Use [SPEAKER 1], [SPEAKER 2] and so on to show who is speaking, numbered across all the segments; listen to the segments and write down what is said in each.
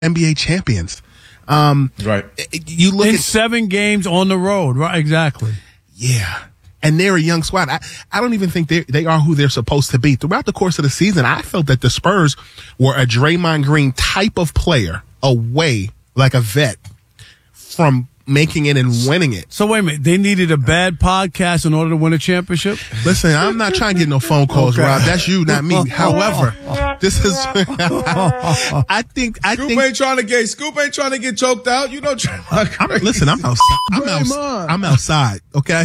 [SPEAKER 1] NBA champions.
[SPEAKER 2] Right.
[SPEAKER 1] You look
[SPEAKER 3] in
[SPEAKER 1] at
[SPEAKER 3] 7 games on the road. Right. Exactly.
[SPEAKER 1] Yeah. And they're a young squad. I don't even think they are who they're supposed to be. Throughout the course of the season, I felt that the Spurs were a Draymond Green type of player away, like a vet, from making it and winning it.
[SPEAKER 3] So wait a minute. They needed a bad podcast in order to win a championship?
[SPEAKER 1] Listen, I'm not trying to get no phone calls, okay. Rob. That's you, not me. However, this is I think
[SPEAKER 2] Scoop ain't trying to get choked out. You know,
[SPEAKER 1] listen, I'm outside. I'm outside, okay?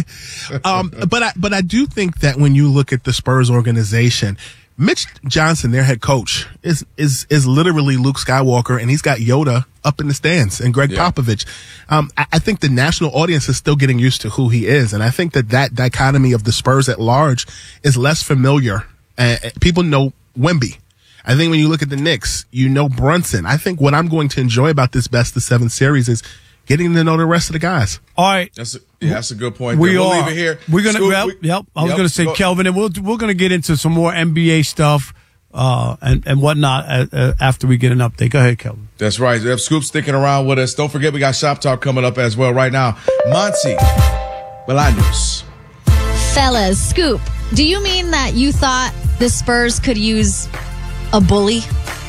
[SPEAKER 1] But I do think that when you look at the Spurs organization, Mitch Johnson, their head coach, is literally Luke Skywalker, and he's got Yoda up in the stands and Greg Popovich. I think the national audience is still getting used to who he is, and I think that dichotomy of the Spurs at large is less familiar. People know Wemby. I think when you look at the Knicks, you know Brunson. I think what I'm going to enjoy about this best of 7 series is getting to know the rest of the guys.
[SPEAKER 3] All right.
[SPEAKER 2] That's a good point.
[SPEAKER 3] We'll
[SPEAKER 2] leave it here.
[SPEAKER 3] We're going to, I was going to say, Kelvin, and we're going to get into some more NBA stuff and whatnot after we get an update. Go ahead, Kelvin.
[SPEAKER 2] That's right. We have Scoop sticking around with us. Don't forget, we got Shop Talk coming up as well right now. Monty Bolaños.
[SPEAKER 4] Fellas, Scoop, do you mean that you thought the Spurs could use a bully?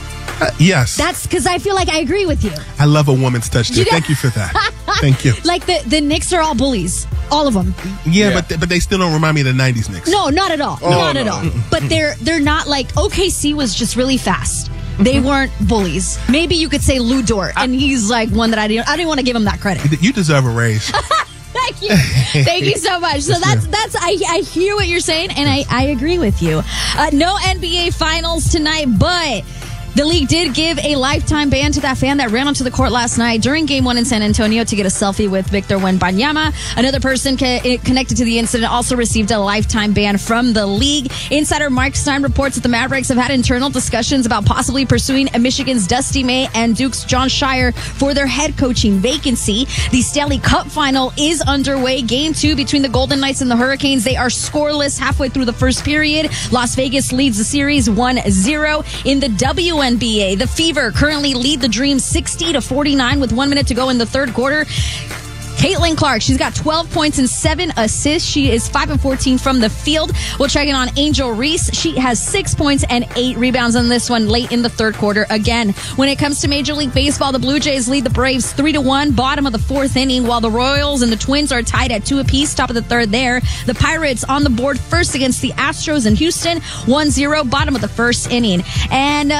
[SPEAKER 1] Yes.
[SPEAKER 4] That's because I feel like I agree with you.
[SPEAKER 1] I love a woman's touch there. Thank you for that. Thank you.
[SPEAKER 4] Like the Knicks are all bullies. All of them.
[SPEAKER 1] Yeah. But they still don't remind me of the 90s Knicks.
[SPEAKER 4] No, not at all. Not at all. But they're not like OKC was just really fast. They weren't bullies. Maybe you could say Lou Dort, and he's like one that I didn't want to give him that credit.
[SPEAKER 1] You deserve a raise.
[SPEAKER 4] Thank you. Thank you so much. So that's I hear what you're saying, and I agree with you. No NBA Finals tonight, but the league did give a lifetime ban to that fan that ran onto the court last night during Game 1 in San Antonio to get a selfie with Victor Wembanyama. Another person connected to the incident also received a lifetime ban from the league. Insider Mark Stein reports that the Mavericks have had internal discussions about possibly pursuing Michigan's Dusty May and Duke's John Shire for their head coaching vacancy. The Stanley Cup final is underway. Game 2 between the Golden Knights and the Hurricanes. They are scoreless halfway through the first period. Las Vegas leads the series 1-0. In the WNBA, the Fever currently lead the Dream 60-49 with 1 minute to go in the third quarter. Caitlin Clark, she's got 12 points and 7 assists. She is 5-14 from the field. We'll check in on Angel Reese. She has 6 points and 8 rebounds on this one late in the third quarter again. When it comes to Major League Baseball, the Blue Jays lead the Braves 3-1, bottom of the 4th inning, while the Royals and the Twins are tied at 2 apiece, top of the 3rd there. The Pirates on the board first against the Astros in Houston, 1-0, bottom of the 1st inning. And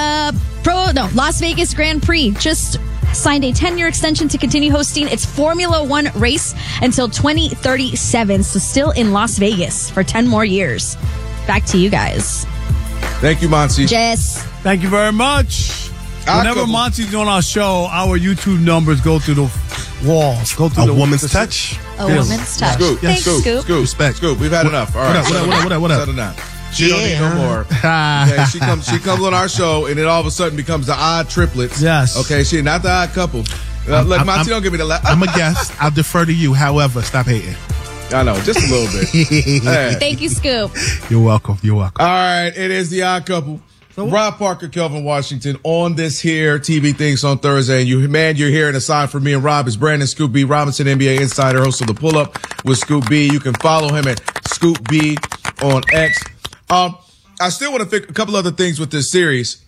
[SPEAKER 4] Las Vegas Grand Prix just signed a 10-year extension to continue hosting its Formula One race until 2037. So still in Las Vegas for 10 more years. Back to you guys.
[SPEAKER 2] Thank you, Monty.
[SPEAKER 4] Jess.
[SPEAKER 3] Thank you very much. Whenever Monty's on our show, our YouTube numbers go through the walls. Go through
[SPEAKER 1] a woman's touch.
[SPEAKER 4] A woman's touch.
[SPEAKER 2] Scoop.
[SPEAKER 4] Thanks, Scoop.
[SPEAKER 1] Respect.
[SPEAKER 2] Scoop. We've had enough. All right.
[SPEAKER 1] What up?
[SPEAKER 2] Settle down. She don't need no more. Okay, she comes on our show, and it all of a sudden becomes the odd triplets.
[SPEAKER 3] Yes.
[SPEAKER 2] Okay, she not the odd couple. Look, Monty, don't give me the laugh.
[SPEAKER 1] I'm a guest. I'll defer to you. However, stop hating.
[SPEAKER 2] I know, just a little bit. Hey.
[SPEAKER 4] Thank you, Scoop.
[SPEAKER 1] You're welcome.
[SPEAKER 2] All right, it is the odd couple. Rob Parker, Kelvin Washington on this here TV Things on Thursday. And you're hearing aside from me and Rob is Brandon Scoop B Robinson, NBA insider, host of The Pull Up with Scoop B. You can follow him at Scoop B on X. I still want to pick a couple other things with this series.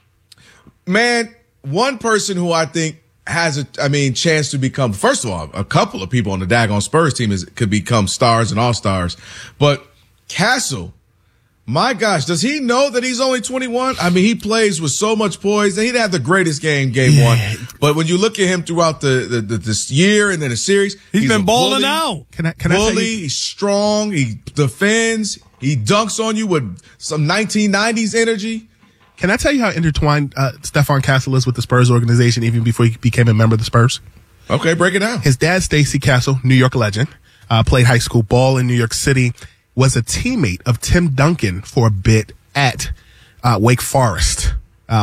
[SPEAKER 2] Man, one person who I think has a chance to become, first of all, a couple of people on the daggone Spurs team could become stars and all-stars. But Castle, my gosh, does he know that he's only 21? I mean, he plays with so much poise. And he didn't have the greatest game 1. But when you look at him throughout this year and then the series,
[SPEAKER 3] he's been balling out.
[SPEAKER 1] Can I tell you?
[SPEAKER 2] He's strong. He defends. He dunks on you with some 1990s energy.
[SPEAKER 1] Can I tell you how intertwined Stephon Castle is with the Spurs organization even before he became a member of the Spurs?
[SPEAKER 2] Okay, break it down.
[SPEAKER 1] His dad, Stacey Castle, New York legend, played high school ball in New York City, was a teammate of Tim Duncan for a bit at Wake Forest.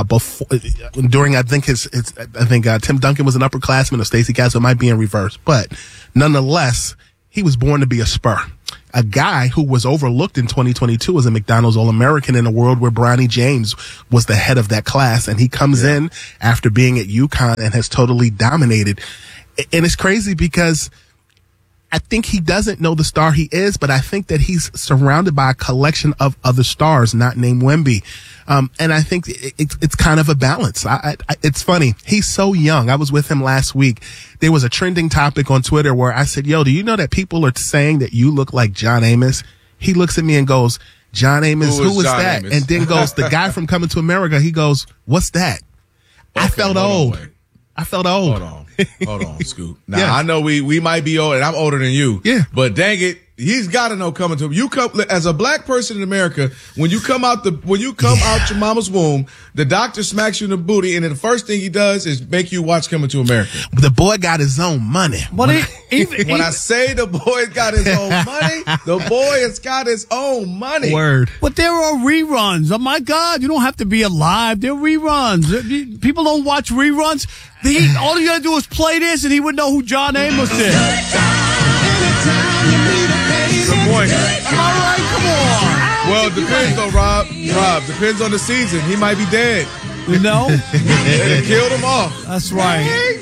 [SPEAKER 1] During I think Tim Duncan was an upperclassman of Stacey Castle. It might be in reverse, but nonetheless, he was born to be a Spur. a guy who was overlooked in 2022 as a McDonald's All-American in a world where Bronny James was the head of that class. And he comes in after being at UConn and has totally dominated. And it's crazy because I think he doesn't know the star he is, but I think that he's surrounded by a collection of other stars, not named Wemby. And I think it's kind of a balance. It's funny. He's so young. I was with him last week. There was a trending topic on Twitter where I said, yo, do you know that people are saying that you look like John Amos? He looks at me and goes, John Amos, who is that? Amos? And then goes, the guy from Coming to America. He goes, what's that? Okay, I felt old. Hold on, Scoop. Now, I know we might be old, and I'm older than you. Yeah. But dang it, he's got to know Coming to America. You come as a black person in America, when you come out out your mama's womb, the doctor smacks you in the booty, and then the first thing he does is make you watch Coming to America. The boy got his own money. When I say the boy's got his own money, the boy has got his own money. Word.
[SPEAKER 3] But there are reruns. Oh my God, you don't have to be alive. There are reruns. People don't watch reruns. All you gotta do is play this, and he would know who John Amos is. Good point. All right, come on.
[SPEAKER 2] Well, it depends though, Rob. Depends on the season. He might be dead.
[SPEAKER 3] You know?
[SPEAKER 2] They killed him off.
[SPEAKER 3] That's right.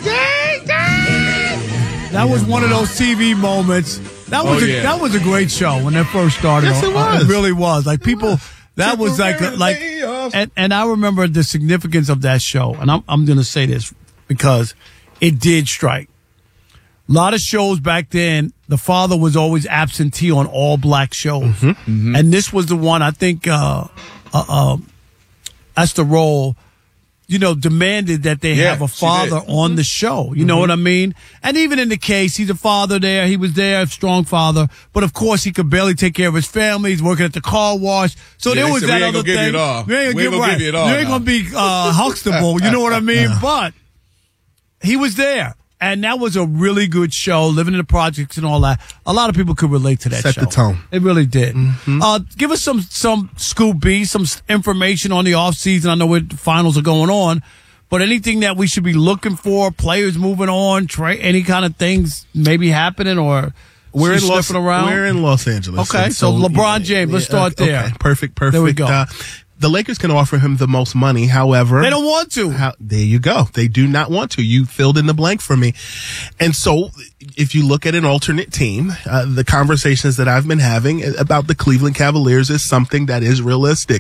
[SPEAKER 3] That was one of those TV moments. That was a great show when that first started.
[SPEAKER 1] Yes, it was.
[SPEAKER 3] It really was. Like people. That was like, and I remember the significance of that show. And I'm going to say this because it did strike. A lot of shows back then, the father was always absentee on all black shows. Mm-hmm. Mm-hmm. And this was the one, I think, Esther Roll, demanded that they have a father on the show. You know what I mean? And even in the case, he's a father there. He was there, a strong father. But of course, he could barely take care of his family. He's working at the car wash. So there was that other thing. We ain't gonna give you it all. You ain't gonna be Huxtable. You know what I mean? But he was there. And that was a really good show, living in the projects and all that. A lot of people could relate to that show.
[SPEAKER 1] Set the tone.
[SPEAKER 3] It really did. Mm-hmm. Give us some Scoop B, some information on the offseason. I know where the finals are going on, but anything that we should be looking for, players moving on, any kind of things maybe happening or
[SPEAKER 1] we're in Los Angeles.
[SPEAKER 3] Okay, so LeBron James, let's start there.
[SPEAKER 1] Okay, perfect.
[SPEAKER 3] There we go.
[SPEAKER 1] The Lakers can offer him the most money. However,
[SPEAKER 3] they don't want to.
[SPEAKER 1] There you go. They do not want to. You filled in the blank for me. And so if you look at an alternate team, the conversations that I've been having about the Cleveland Cavaliers is something that is realistic.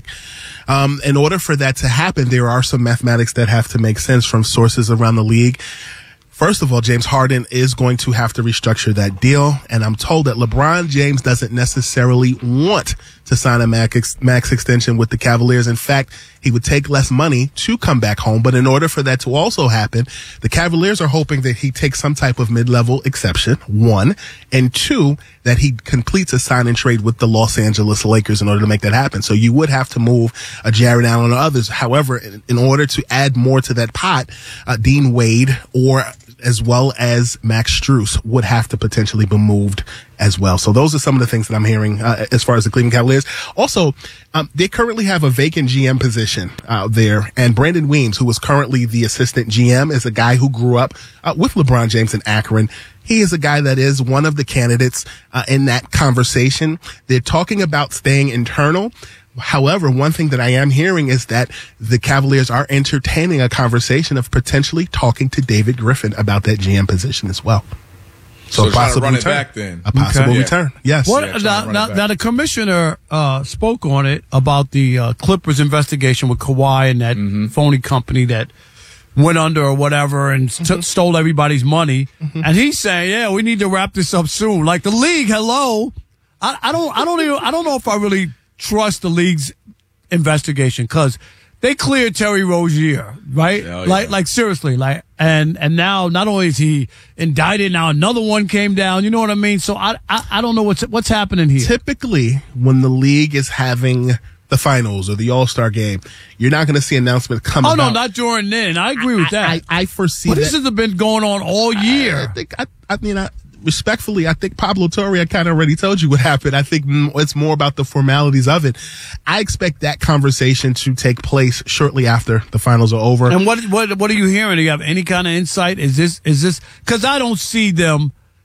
[SPEAKER 1] In order for that to happen, there are some mathematics that have to make sense from sources around the league. First of all, James Harden is going to have to restructure that deal. And I'm told that LeBron James doesn't necessarily want to sign a max extension with the Cavaliers. In fact, he would take less money to come back home. But in order for that to also happen, the Cavaliers are hoping that he takes some type of mid-level exception, one, and two, that he completes a sign and trade with the Los Angeles Lakers in order to make that happen. So you would have to move a Jared Allen or others. However, in order to add more to that pot, Dean Wade or as well as Max Strus would have to potentially be moved as well. So those are some of the things that I'm hearing as far as the Cleveland Cavaliers. Also, they currently have a vacant GM position there, and Brandon Weems, who is currently the assistant GM, is a guy who grew up with LeBron James in Akron. He is a guy that is one of the candidates in that conversation. They're talking about staying internal. However, one thing that I am hearing is that the Cavaliers are entertaining a conversation of potentially talking to David Griffin about that GM position as well.
[SPEAKER 2] So a possible return. Back then.
[SPEAKER 1] A possible return. Yes.
[SPEAKER 3] Now the commissioner spoke on it about the Clippers investigation with Kawhi and that phony company that went under or whatever and stole everybody's money. Mm-hmm. And he's saying, we need to wrap this up soon. Like the league, hello. I don't know if I really trust the league's investigation because they cleared Terry Rozier, right? Like seriously, and now not only is he indicted, now another one came down. You know what I mean? So I don't know what's happening here.
[SPEAKER 1] Typically, when the league is having the finals or the All-Star game, you're not going to see announcements come out.
[SPEAKER 3] Oh no, not during then. I agree with that.
[SPEAKER 1] I foresee.
[SPEAKER 3] But this has been going on all year.
[SPEAKER 1] Respectfully, I think Pablo Torre, I kind of already told you what happened. I think it's more about the formalities of it. I expect that conversation to take place shortly after the finals are over.
[SPEAKER 3] And what are you hearing? Do you have any kind of insight? Is this, cause I don't see them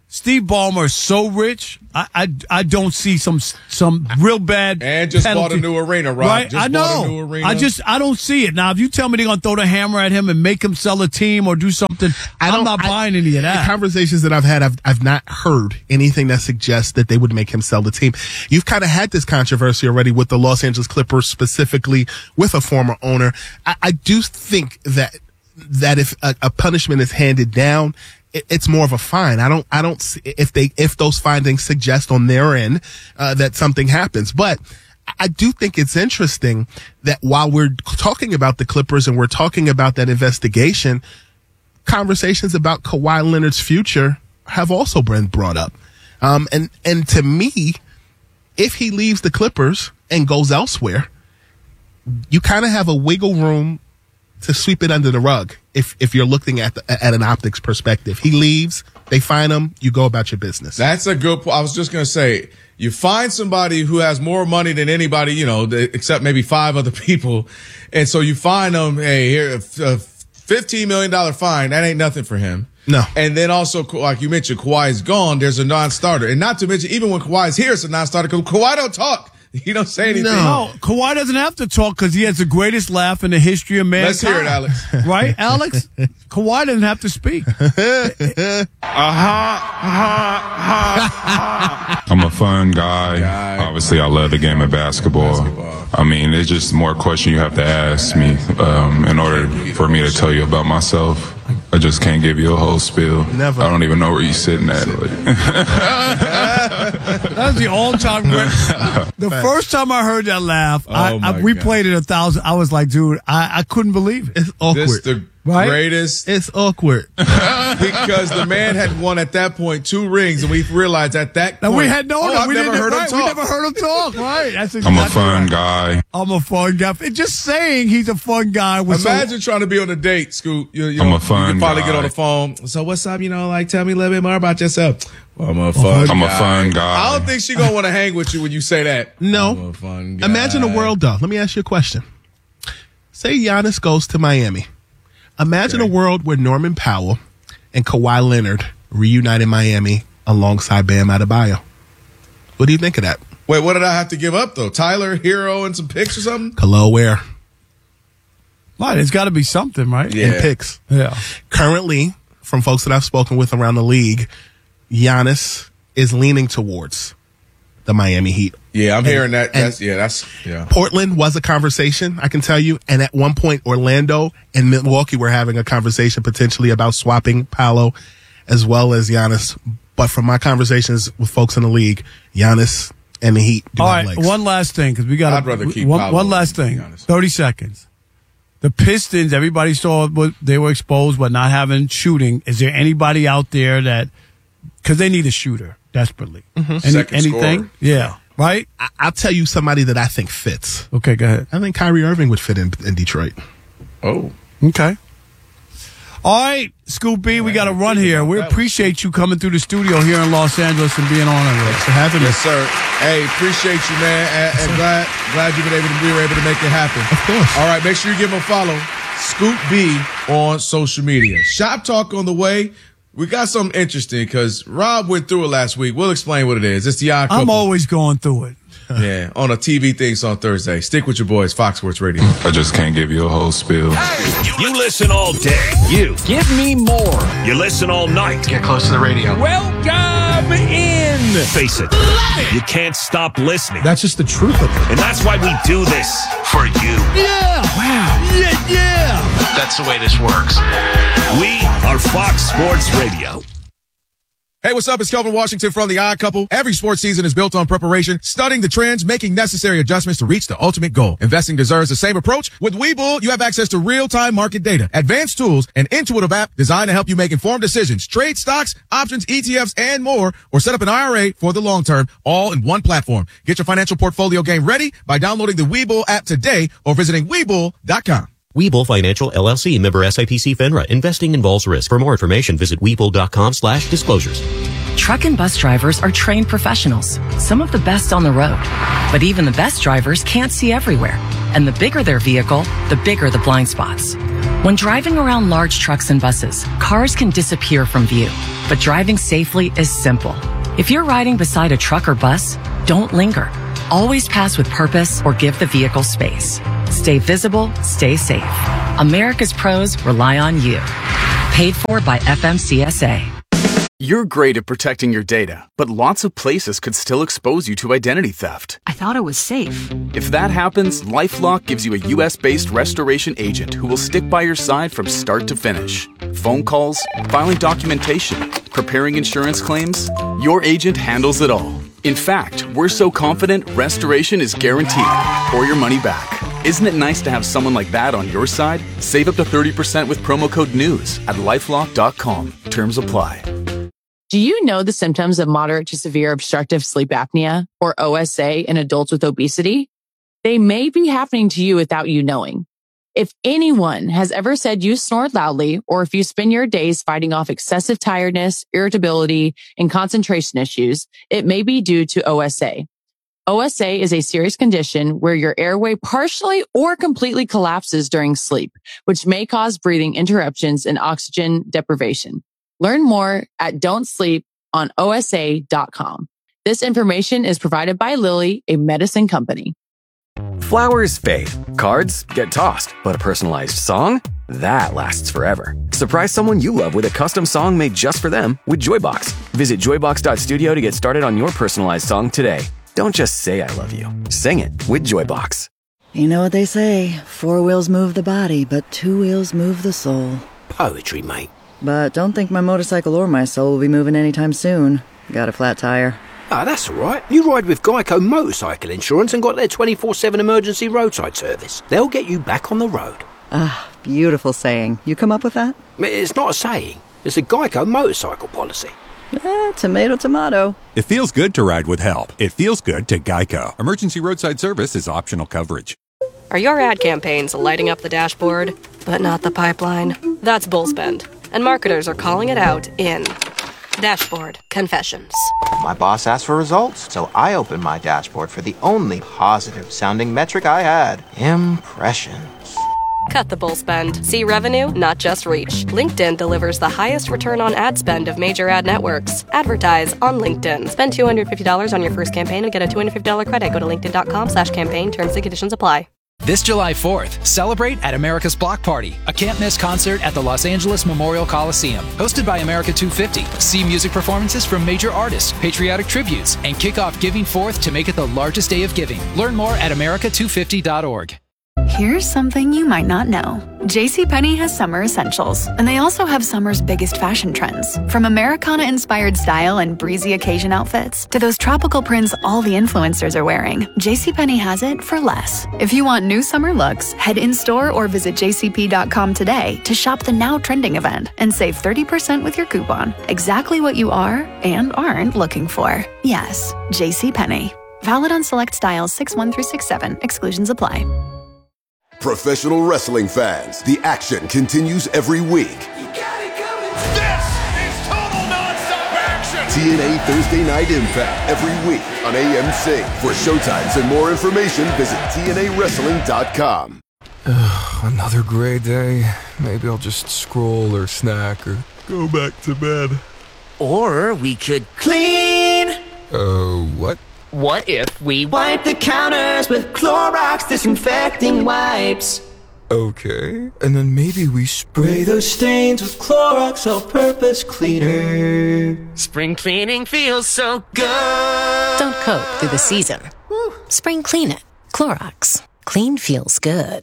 [SPEAKER 3] Steve Ballmer is so rich. I don't see some real bad
[SPEAKER 2] and just
[SPEAKER 3] penalty.
[SPEAKER 2] bought a new arena, Rob.
[SPEAKER 3] Right?
[SPEAKER 2] Just
[SPEAKER 3] I know.
[SPEAKER 2] Bought a new arena.
[SPEAKER 3] I don't see it. Now, if you tell me they're gonna throw the hammer at him and make him sell a team or do something, I'm not buying any of that.
[SPEAKER 1] The conversations that I've had, I've not heard anything that suggests that they would make him sell the team. You've kind of had this controversy already with the Los Angeles Clippers, specifically with a former owner. I do think that if a punishment is handed down, it's more of a fine. I don't see if those findings suggest on their end that something happens. But I do think it's interesting that while we're talking about the Clippers and we're talking about that investigation, conversations about Kawhi Leonard's future have also been brought up. And to me, if he leaves the Clippers and goes elsewhere, you kind of have a wiggle room to sweep it under the rug. If you're looking at an optics perspective, he leaves, they fine him, you go about your business.
[SPEAKER 2] That's a good point. I was just going to say, you find somebody who has more money than anybody, except maybe 5 other people. And so you find them, hey, here, a $15 million fine. That ain't nothing for him.
[SPEAKER 1] No.
[SPEAKER 2] And then also, like you mentioned, Kawhi is gone. There's a non-starter. And not to mention, even when Kawhi's here, it's a non-starter because Kawhi don't talk. He don't say anything.
[SPEAKER 3] No, Kawhi doesn't have to talk because he has the greatest laugh in the history of mankind.
[SPEAKER 2] Let's hear it, Alex.
[SPEAKER 3] Right, Alex? Kawhi doesn't have to speak.
[SPEAKER 5] I'm a fun guy. Obviously, I love the game of basketball. I mean, it's just more question you have to ask me in order for me to tell you about myself. I just can't give you a whole spiel.
[SPEAKER 1] Never.
[SPEAKER 5] I don't even know where you're sitting at.
[SPEAKER 3] That's the all-time great. The first time I heard that laugh, I replayed it 1,000. I was like, dude, I couldn't believe it.
[SPEAKER 1] It's awkward.
[SPEAKER 2] This the greatest.
[SPEAKER 1] It's awkward.
[SPEAKER 2] Because the man had won at that point 2 rings, and we realized at that point.
[SPEAKER 3] We had known him.
[SPEAKER 2] I've never heard him talk.
[SPEAKER 3] We never heard him talk. Right. That's
[SPEAKER 5] I'm a fun guy.
[SPEAKER 3] I'm a fun guy. Just saying he's a fun guy.
[SPEAKER 2] Imagine trying to be on a date, Scoot.
[SPEAKER 5] I'm a fun guy.
[SPEAKER 2] You can probably get on the phone. So what's up? Tell me a little bit more about yourself. Well, I'm a fun guy. I don't think she's going to want to hang with you when you say that.
[SPEAKER 1] No.
[SPEAKER 2] I'm a fun guy.
[SPEAKER 1] Imagine a world, though. Let me ask you a question. Say Giannis goes to Miami. Imagine a world where Norman Powell and Kawhi Leonard reunite in Miami alongside Bam Adebayo. What do you think of that?
[SPEAKER 2] Wait, what did I have to give up, though? Tyler, Hero, and some picks or something?
[SPEAKER 1] Khalil Ware.
[SPEAKER 3] Right, it's got to be something, right?
[SPEAKER 2] Yeah.
[SPEAKER 1] And picks.
[SPEAKER 3] Yeah.
[SPEAKER 1] Currently, from folks that I've spoken with around the league, Giannis is leaning towards the Miami Heat.
[SPEAKER 2] Yeah, I'm hearing that. That's
[SPEAKER 1] Portland was a conversation, I can tell you. And at one point, Orlando and Milwaukee were having a conversation potentially about swapping Paolo as well as Giannis. But from my conversations with folks in the league, Giannis and the Heat do have legs.
[SPEAKER 3] All right, one last thing, because we got
[SPEAKER 2] I'd rather keep
[SPEAKER 3] one last thing. 30 seconds. The Pistons, everybody saw they were exposed, but not having shooting. Is there anybody out there that, because they need a shooter desperately?
[SPEAKER 2] Mm-hmm.
[SPEAKER 3] Anything?
[SPEAKER 2] Scorer.
[SPEAKER 3] Yeah. Right?
[SPEAKER 1] I'll tell you somebody that I think fits.
[SPEAKER 3] Okay, go ahead.
[SPEAKER 1] I think Kyrie Irving would fit in Detroit.
[SPEAKER 2] Oh.
[SPEAKER 3] Okay. All right, Scoop B, we got to run here. We appreciate you coming through the studio here in Los Angeles and being on it.
[SPEAKER 1] Thanks for having me.
[SPEAKER 2] Yes, sir. Hey, appreciate you, man. And glad we were able to make it happen.
[SPEAKER 1] Of course.
[SPEAKER 2] All right, make sure you give him a follow. Scoop B on social media. Shop Talk on the way. We got something interesting because Rob went through it last week. We'll explain what it is. It's the Odd Couple.
[SPEAKER 3] I'm always going through it.
[SPEAKER 2] Yeah, on a TV Things on Thursday. Stick with your boys, Fox Sports Radio.
[SPEAKER 5] I just can't give you a whole spiel.
[SPEAKER 6] Hey, you listen all day. You give me more. You listen all night.
[SPEAKER 7] Get close to the radio.
[SPEAKER 6] Welcome in. Face it, you can't stop listening.
[SPEAKER 7] That's just the truth of it.
[SPEAKER 6] And that's why we do this for you.
[SPEAKER 3] Yeah. Wow. Yeah.
[SPEAKER 7] That's the way this works.
[SPEAKER 6] We are Fox Sports Radio.
[SPEAKER 2] Hey, what's up? It's Kelvin Washington from The Odd Couple. Every sports season is built on preparation, studying the trends, making necessary adjustments to reach the ultimate goal. Investing deserves the same approach. With Webull, you have access to real-time market data, advanced tools, and intuitive app designed to help you make informed decisions, trade stocks, options, ETFs, and more, or set up an IRA for the long term, all in one platform. Get your financial portfolio game ready by downloading the Webull app today or visiting Webull.com.
[SPEAKER 8] Webull Financial LLC, member SIPC FINRA. Investing involves risk. For more information, visit Webull.com/disclosures.
[SPEAKER 9] Truck and bus drivers are trained professionals, some of the best on the road. But even the best drivers can't see everywhere. And the bigger their vehicle, the bigger the blind spots. When driving around large trucks and buses, cars can disappear from view. But driving safely is simple. If you're riding beside a truck or bus, don't linger. Always pass with purpose or give the vehicle space. Stay visible, stay safe. America's pros rely on you. Paid for by FMCSA.
[SPEAKER 10] You're great at protecting your data, but lots of places could still expose you to identity theft.
[SPEAKER 11] I thought it was safe.
[SPEAKER 10] If that happens, LifeLock gives you a US-based restoration agent who will stick by your side from start to finish. Phone calls, filing documentation, preparing insurance claims, your agent handles it all. In fact, we're so confident restoration is guaranteed or your money back. Isn't it nice to have someone like that on your side? Save up to 30% with promo code NEWS at lifelock.com. Terms apply.
[SPEAKER 12] Do you know the symptoms of moderate to severe obstructive sleep apnea, or OSA, in adults with obesity? They may be happening to you without you knowing. If anyone has ever said you snore loudly, or if you spend your days fighting off excessive tiredness, irritability, and concentration issues, it may be due to OSA. OSA is a serious condition where your airway partially or completely collapses during sleep, which may cause breathing interruptions and oxygen deprivation. Learn more at don'tsleeponosa.com. This information is provided by Lilly, a medicine company.
[SPEAKER 13] Flowers fade, cards get tossed, but a personalized song? That lasts forever. Surprise someone you love with a custom song made just for them with Joybox. Visit joybox.studio to get started on your personalized song today. Don't just say I love you. Sing it with Joybox.
[SPEAKER 14] You know what they say, 4 wheels move the body, but 2 wheels move the soul.
[SPEAKER 15] Poetry, mate.
[SPEAKER 14] But don't think my motorcycle or my soul will be moving anytime soon. Got a flat tire.
[SPEAKER 15] Ah, that's all right. You ride with Geico Motorcycle Insurance and got their 24/7 emergency roadside service. They'll get you back on the road.
[SPEAKER 14] Ah, beautiful saying. You come up with that?
[SPEAKER 15] It's not a saying. It's a Geico motorcycle policy.
[SPEAKER 14] Tomato, tomato.
[SPEAKER 16] It feels good to ride with help. It feels good to Geico. Emergency roadside service is optional coverage.
[SPEAKER 17] Are your ad campaigns lighting up the dashboard, but not the pipeline? That's Bullspend. And marketers are calling it out in Dashboard Confessions.
[SPEAKER 18] My boss asked for results, so I opened my dashboard for the only positive-sounding metric I had. Impressions.
[SPEAKER 17] Cut the bull spend. See revenue, not just reach. LinkedIn delivers the highest return on ad spend of major ad networks. Advertise on LinkedIn. Spend $250 on your first campaign and get a $250 credit. Go to linkedin.com/campaign. Terms and conditions apply.
[SPEAKER 19] This July 4th, celebrate at America's Block Party, a can't-miss concert at the Los Angeles Memorial Coliseum. Hosted by America 250. See music performances from major artists, patriotic tributes, and kick off Giving Forth to make it the largest day of giving. Learn more at america250.org.
[SPEAKER 20] Here's something you might not know. JCPenney has summer essentials, and they also have summer's biggest fashion trends. From Americana-inspired style and breezy occasion outfits to those tropical prints all the influencers are wearing, JCPenney has it for less. If you want new summer looks, head in-store or visit jcp.com today to shop the now trending event and save 30% with your coupon. Exactly what you are and aren't looking for. Yes, JCPenney. Valid on select styles 6-1 through 6-7. Exclusions apply.
[SPEAKER 21] Professional wrestling fans, the action continues every week.
[SPEAKER 22] This is total non-stop action!
[SPEAKER 21] TNA Thursday Night Impact every week on AMC. For showtimes and more information, visit TNAWrestling.com.
[SPEAKER 23] Another great day. Maybe I'll just scroll or snack or go back to bed.
[SPEAKER 15] Or we could clean.
[SPEAKER 23] What?
[SPEAKER 15] What if we wipe the counters with Clorox disinfecting wipes?
[SPEAKER 23] Okay, and then maybe we spray
[SPEAKER 15] those stains with Clorox all-purpose cleaner. Spring cleaning feels so good.
[SPEAKER 24] Don't coat through the season. Spring clean it. Clorox. Clean feels good.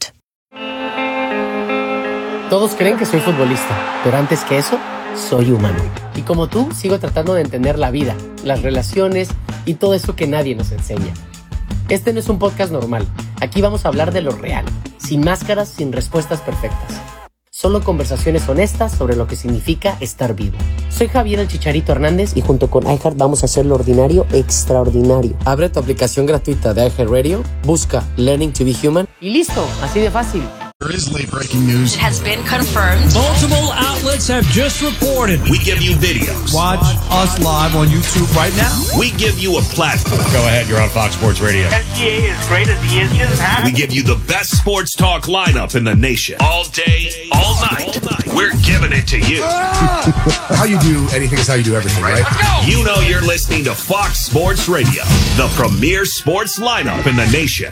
[SPEAKER 25] Todos creen que soy futbolista, pero antes que eso, soy humano. Y como tú, sigo tratando de entender la vida, las relaciones y todo eso que nadie nos enseña. Este no es un podcast normal. Aquí vamos a hablar de lo real, sin máscaras, sin respuestas perfectas. Solo conversaciones honestas sobre lo que significa estar vivo. Soy Javier el Chicharito Hernández y junto con iHeart vamos a hacer lo ordinario extraordinario. Abre tu aplicación gratuita de iHeartRadio, busca Learning to be Human y listo, así de fácil.
[SPEAKER 1] There is late breaking news.
[SPEAKER 24] It has been confirmed.
[SPEAKER 6] Multiple outlets have just reported. We give you videos.
[SPEAKER 3] Watch us live on YouTube right now.
[SPEAKER 6] We give you a platform.
[SPEAKER 4] Go ahead, you're on Fox Sports Radio.
[SPEAKER 5] SGA is great as he is just half.
[SPEAKER 6] We give you the best sports talk lineup in the nation. All day, all night. We're giving it to you.
[SPEAKER 1] How you do anything is how you do everything, right?
[SPEAKER 5] Let's go!
[SPEAKER 6] You know you're listening to Fox Sports Radio, the premier sports lineup in the nation.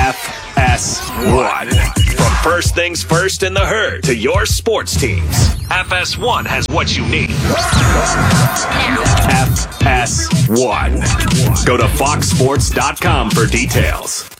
[SPEAKER 6] FS1. From first things first in the herd to your sports teams, FS1 has what you need. FS1. Go to foxsports.com for details.